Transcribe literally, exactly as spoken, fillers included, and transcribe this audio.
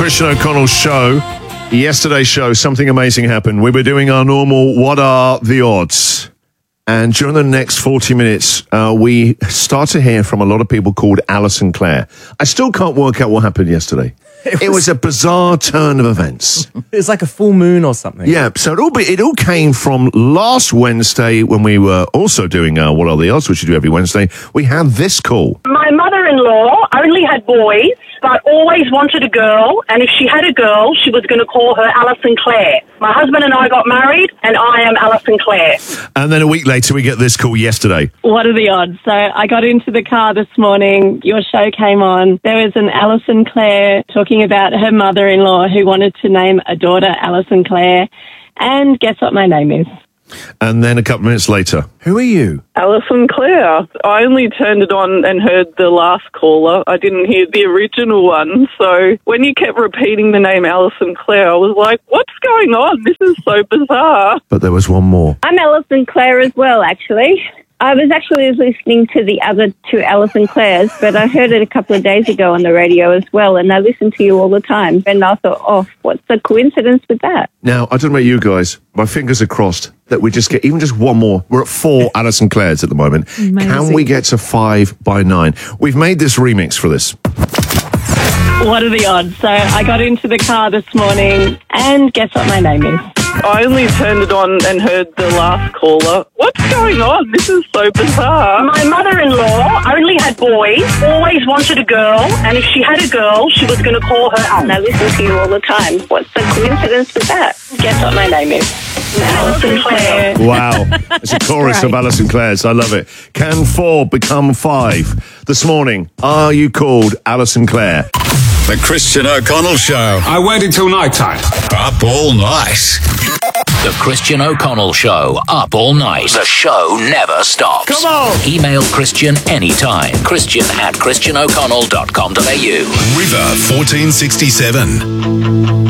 Christian O'Connell show. Yesterday's show, something amazing happened. We were doing our normal What Are the Odds? And during the next forty minutes, uh, we start to hear from a lot of people called Alison Clare. I still can't work out what happened yesterday. It was, it was a bizarre turn of events. It was like a full moon or something. Yeah, so it all, be, it all came from last Wednesday when we were also doing uh, What Are the Odds, which we do every Wednesday. We had this call. My mother-in-law only had boys, but always wanted a girl, and if she had a girl, she was going to call her Alison Clare. My husband and I got married, and I am Alison Clare. And then a week later, we get this call yesterday. What are the odds? So I got into the car this morning, your show came on, there was an Alison Clare talking about her mother-in-law who wanted to name a daughter Alison Clare, and guess what my name is? And then a couple of minutes later, who are you? Alison Clare. I only turned it on and heard the last caller. I didn't hear the original one. So when you kept repeating the name Alison Clare, I was like, what's going on? This is so bizarre. But there was one more. I'm Alison Clare as well, actually. I was actually listening to the other two Alison Clares, but I heard it a couple of days ago on the radio as well, and I listen to you all the time. And I thought, oh, what's the coincidence with that? Now, I don't know about you guys. My fingers are crossed that we just get even just one more. We're at four Alison Clares at the moment. Amazing. Can we get to five by nine? We've made this remix for this. What are the odds? So I got into the car this morning, and guess what my name is? I only turned it on and heard the last caller. What's going on? This is so bizarre. My mother-in-law only had boys, always wanted a girl, and if she had a girl, she was going to call her Alison. I listen to you all the time. What's the coincidence with that? Guess what my name is? Alison Clare. Wow. It's a chorus of Alison Clares. I love it. Can four become five? This morning, are you called Alison Clare? The Christian O'Connell Show. I waited till night time. Up all night. The Christian O'Connell Show. Up all night. The show never stops. Come on! Email Christian anytime. Christian at christian o'connell dot com dot a u. River fourteen sixty-seven.